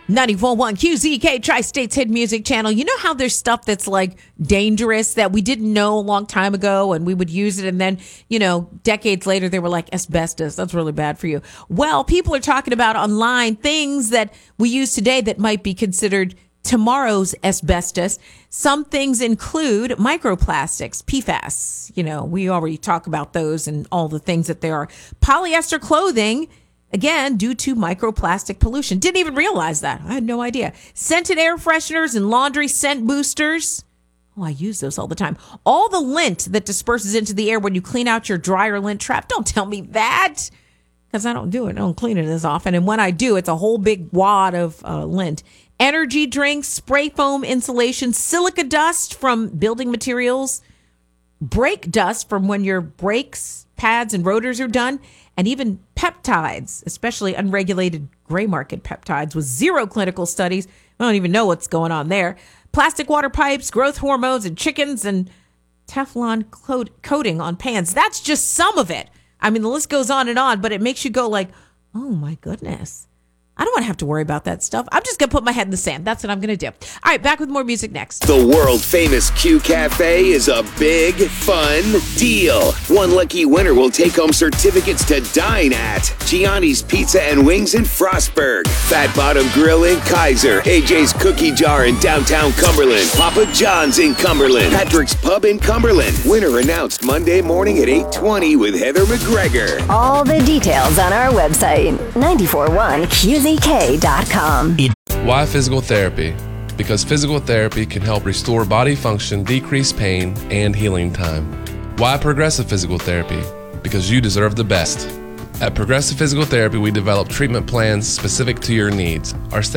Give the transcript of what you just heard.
94.1 QZK Tri-States Hit Music Channel. You know how there's stuff that's like dangerous that we didn't know a long time ago and we would use it, and then, decades later they were like, asbestos, that's really bad for you. Well, people are talking about online things that we use today that might be considered tomorrow's asbestos. Some things include microplastics, PFAS. We already talk about those and all the things that there are. Polyester clothing, again, due to microplastic pollution. Didn't even realize that. I had no idea. Scented air fresheners and laundry scent boosters. Oh, I use those all the time. All the lint that disperses into the air when you clean out your dryer lint trap. Don't tell me that, because I don't do it. I don't clean it as often. And when I do, it's a whole big wad of lint. Energy drinks, spray foam insulation, silica dust from building materials, brake dust from when your brakes, pads, and rotors are done, and even peptides, especially unregulated gray market peptides with zero clinical studies. I don't even know what's going on there. Plastic water pipes, growth hormones in chickens, and Teflon coating on pans. That's just some of it. I mean, the list goes on, but it makes you go like, oh my goodness. I don't want to have to worry about that stuff. I'm just going to put my head in the sand. That's what I'm going to do. All right, back with more music next. The world-famous Q Cafe is a big, fun deal. One lucky winner will take home certificates to dine at Gianni's Pizza and Wings in Frostburg, Fat Bottom Grill in Kaiser, AJ's Cookie Jar in downtown Cumberland, Papa John's in Cumberland, Patrick's Pub in Cumberland. Winner announced Monday morning at 8:20 with Heather McGregor. All the details on our website, 941QZK.com. Why physical therapy? Because physical therapy can help restore body function, decrease pain, and healing time. Why Progressive Physical Therapy? Because you deserve the best. At Progressive Physical Therapy, we develop treatment plans specific to your needs. Our staff